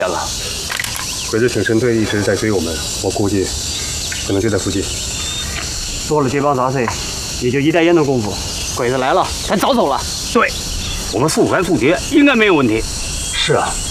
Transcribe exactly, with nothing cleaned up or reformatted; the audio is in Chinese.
了。 鬼子挺身队一直在追我们，我估计可能就在附近。 做了这帮杂碎，也就一袋烟的功夫，鬼子来了，咱早走了。 对，我们速战速决，应该没有问题。 是啊。